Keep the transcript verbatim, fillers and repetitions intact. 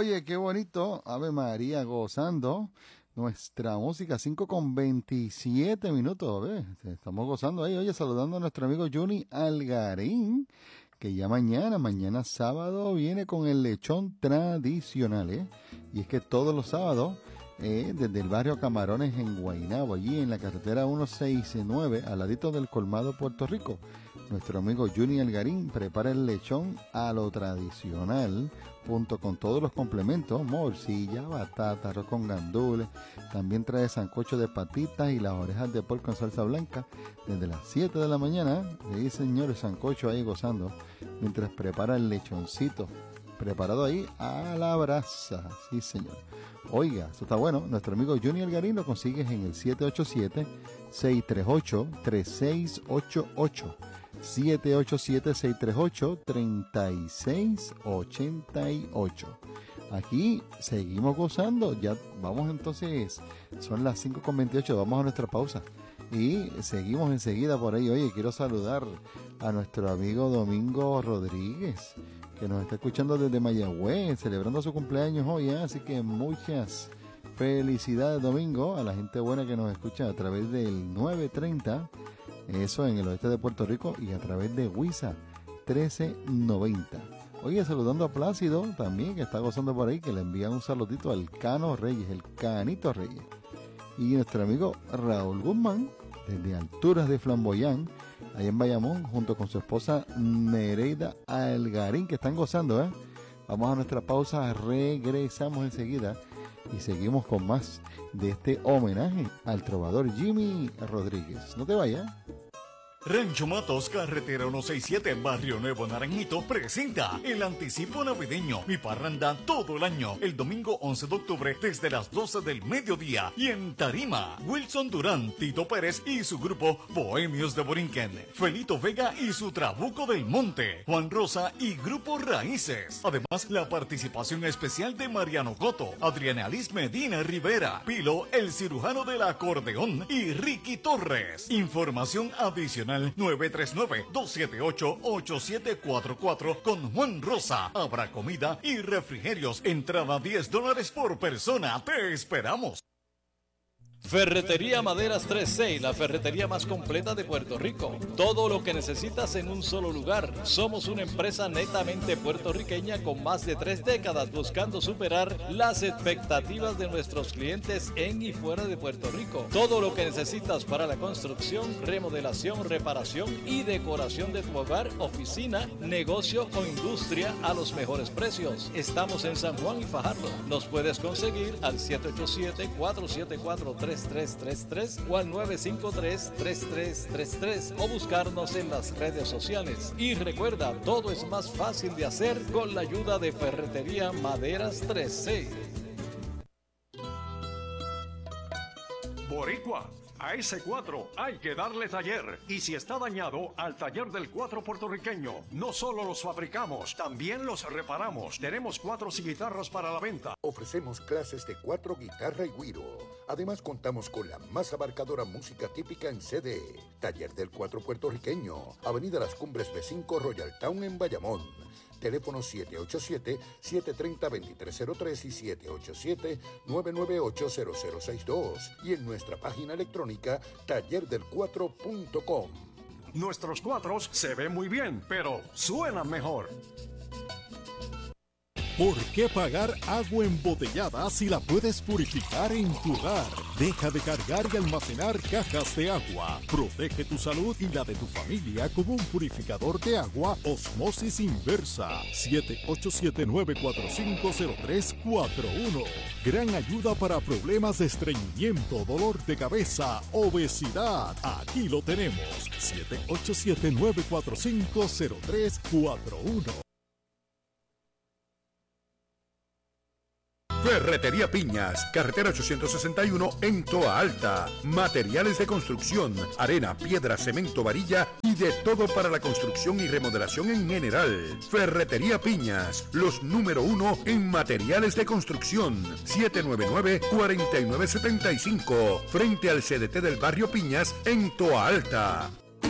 Oye, qué bonito, Ave María, gozando nuestra música, cinco con veintisiete minutos, ¿ves? Estamos gozando ahí, oye, saludando a nuestro amigo Juni Algarín, que ya mañana, mañana sábado, viene con el lechón tradicional, ¿eh? Y es que todos los sábados, eh, desde el barrio Camarones en Guaynabo, allí en la carretera ciento sesenta y nueve, al ladito del Colmado Puerto Rico, nuestro amigo Juni Algarín prepara el lechón a lo tradicional, junto con todos los complementos, morcilla, batata, arroz con gandules, también trae sancocho de patitas y las orejas de puerco en salsa blanca, desde las siete de la mañana, sí señores, sancocho ahí gozando, mientras prepara el lechoncito, preparado ahí a la brasa, sí señor. Oiga, eso está bueno, nuestro amigo Juni Algarín lo consigues en el siete ocho siete, seis tres ocho, tres seis ocho ocho, siete ocho siete, seis tres ocho, tres seis ocho ocho. Aquí seguimos gozando, ya vamos entonces, son las cinco con veintiocho, vamos a nuestra pausa y seguimos enseguida por ahí. Oye, quiero saludar a nuestro amigo Domingo Rodríguez, que nos está escuchando desde Mayagüez, celebrando su cumpleaños hoy, ¿eh? Así que muchas felicidades, Domingo, a la gente buena que nos escucha a través del nueve treinta, eso en el oeste de Puerto Rico, y a través de Huiza trece noventa. Oye, saludando a Plácido también, que está gozando por ahí, que le envía un saludito al Cano Reyes, el Canito Reyes. Y nuestro amigo Raúl Guzmán, desde Alturas de Flamboyán, ahí en Bayamón, junto con su esposa Nereida Algarín, que están gozando, ¿eh? Vamos a nuestra pausa, regresamos enseguida y seguimos con más de este homenaje al trovador Jimmy Rodríguez. No te vayas. Rancho Matos, carretera ciento sesenta y siete, Barrio Nuevo Naranjito, presenta el anticipo navideño, mi parranda todo el año, el domingo once de octubre desde las doce del mediodía, y en tarima, Wilson Durán, Tito Pérez y su grupo Bohemios de Borinquen, Felito Vega y su Trabuco del Monte, Juan Rosa y Grupo Raíces. Además, la participación especial de Mariano Coto, Adriana Liz Medina Rivera, Pilo, el cirujano del acordeón, y Ricky Torres. Información adicional nueve tres nueve, dos siete ocho, ocho siete cuatro cuatro con Juan Rosa. Habrá comida y refrigerios. Entrada diez dólares por persona. Te esperamos. Ferretería Maderas tres seis, la ferretería más completa de Puerto Rico. Todo lo que necesitas en un solo lugar. Somos una empresa netamente puertorriqueña con más de tres décadas buscando superar las expectativas de nuestros clientes en y fuera de Puerto Rico. Todo lo que necesitas para la construcción, remodelación, reparación y decoración de tu hogar, oficina, negocio o industria a los mejores precios. Estamos en San Juan y Fajardo. Nos puedes conseguir al siete ocho siete, cuatro siete cuatro, tres tres tres tres o al nueve cinco tres, tres tres tres tres o buscarnos en las redes sociales. Y recuerda, todo es más fácil de hacer con la ayuda de Ferretería Maderas tres seis. Boricua, a ese cuatro hay que darle taller. Y si está dañado, al taller del cuatro puertorriqueño. No solo los fabricamos, también los reparamos. Tenemos cuatros y guitarras para la venta. Ofrecemos clases de cuatro, guitarra y güiro. Además, contamos con la más abarcadora música típica en C D. Taller del cuatro puertorriqueño. Avenida Las Cumbres B cinco, Royal Town en Bayamón. Teléfono siete ocho siete, siete tres cero, dos tres cero tres y siete ocho siete, nueve nueve ocho, cero cero seis dos. Y en nuestra página electrónica taller del cuatro punto com. Nuestros cuatros se ven muy bien, pero suenan mejor. ¿Por qué pagar agua embotellada si la puedes purificar en tu hogar? Deja de cargar y almacenar cajas de agua. Protege tu salud y la de tu familia con un purificador de agua Osmosis Inversa. siete ocho siete, nueve cuatro cinco, cero tres cuatro uno. Gran ayuda para problemas de estreñimiento, dolor de cabeza, obesidad. Aquí lo tenemos. siete ocho siete, nueve cuatro cinco, cero tres cuatro uno. Ferretería Piñas, carretera ochocientos sesenta y uno en Toa Alta. Materiales de construcción, arena, piedra, cemento, varilla y de todo para la construcción y remodelación en general. Ferretería Piñas, los número uno en materiales de construcción. siete nueve nueve, cuatro nueve siete cinco, frente al C D T del barrio Piñas en Toa Alta.